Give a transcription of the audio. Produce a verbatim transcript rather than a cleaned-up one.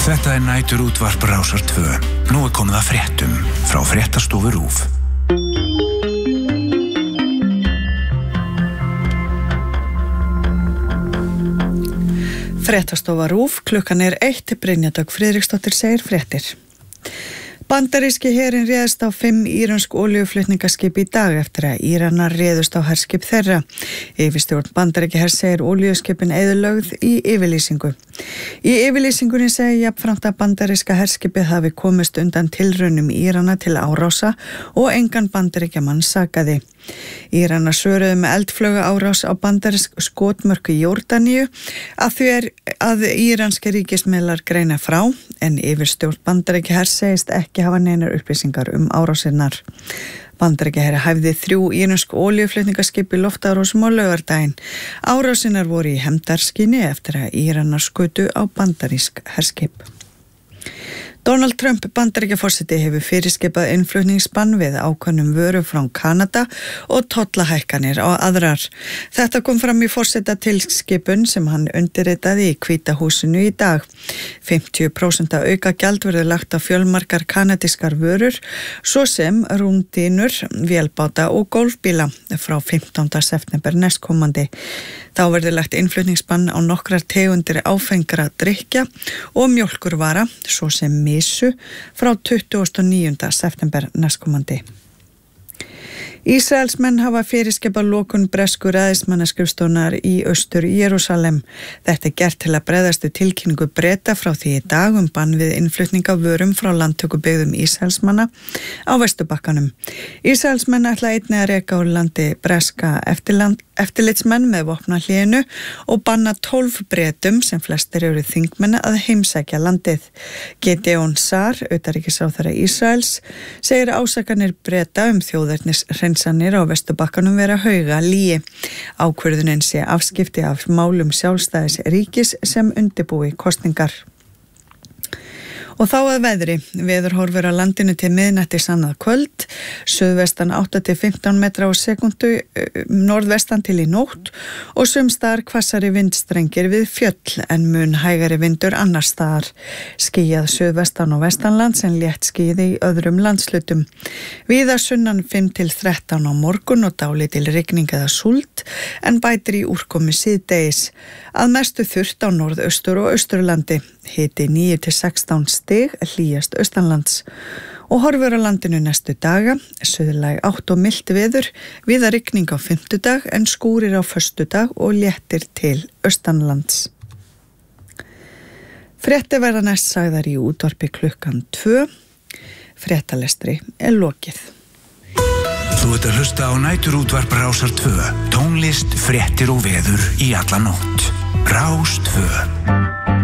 Þetta er næturútvarp Rásar tvö. Nú er komið að fréttum frá fréttastofu RÚV. Fréttastofa RÚV, klukkan er eitt, Brynja Dögg Friðriksdóttir segir fréttir. Bandaríski herinn réðst á fimm írönsk olíuflutningaskip í dag eftir að Íranar réðust á herskip þeirra. Yfirstjórn Bandaríkjahers segir olíuskipin eyðilögð í yfirlýsingu. Í yfirlýsingunni segir jafnframt að bandaríska herskipið hafi komist undan tilraunum Írana til árása og engan bandaríkjamann sakaði. Íranar svöruðu með eldflauga árás á bandarísk skotmörk í Jórdaníu að því er að íranski ríkismiðlar greina frá, en yfirstjórn Bandaríkjahers segist ekki hafa neinar upplýsingar um árásinnar. Bandaríkjaher hæfði þrjú írönsk olíuflutningaskip í loftárásum á laugardaginn. Árásinnar voru í hefndarskyni eftir að Íranar skutu á bandarísk herskip. Donald Trump Bandaríkjaforseti hefur fyrirskipað innflutningsbann við ákveðnum vörum frá Kanada og tollahækkanir á aðrar. Þetta kom fram í forsetatilskipun sem hann undirritaði í Hvíta húsinu í dag. fimmtíu prósent auka gjald verður lagt á fjölmargar kanadískar vörur, svo sem rúndínur, vélbáta og golfbíla frá fimmtánda september næstkomandi. Þá verður lagt innflutningsbann á nokkrar tegundir áfengra drykkja og mjólkurvara, svo sem misu, frá tuttugasta og níunda september næstkomandi. Ísraelsmenn hafa fyrirskipað lokun bresku ræðismannaskrifstofunnar í Austur Jerúsalem. Þetta er gert til að bregðast við tilkynningu Breta frá því í dag um bann við innflutning á vörum frá landtökubyggðum Ísraelsmanna á Vesturbakkanum. Ísraelsmenn ætla einnig að reka úr landi breska eftirland, eftirlitsmenn með vopnahlénu og banna tólf Bretum, sem flestir eru þingmenn, að heimsækja landið. Gideon Sar, utanríkisráðherra Ísraels, segir ásakanir Breta um þjóðernis hreinsanir á Vesturbakkanum vera hauga lygi. Ákvörðunin sé afskipti af málum sjálfstæðis ríkis sem undirbúi kosningar. Og þá að veðri. Veður horfir á landinu til miðnættis annað kvöld, suðvestan átta til fimmtán metra á sekundu, norðvestan til í nótt og sums staðar hvassari vindstrengir við fjöll en mun hægari vindur annars staðar. Skýjað suðvestan og vestanlands en létt skýði í öðrum landslutum. Víða sunnan fimm til þrettán á morgun og dálítil rigning eða súld en bætir í úrkomu síðdegis. Að mestu þurrt á norðaustur og austurlandi. Hiti níu til sextán stig, hlýjast austanlands. Og horfur á landinu næstu daga, suðlæg átt og milt veður, víða rigning á fimmtudag en skúrir á föstudag og léttir til austanlands. Fréttir verða næst sagðar í útvarpi klukkan tvö. Fréttalestri er lokið. Þú ert að hlusta á næturútvarp Rásar tvö. Tónlist, fréttir og veður í alla nótt. Rás tvö.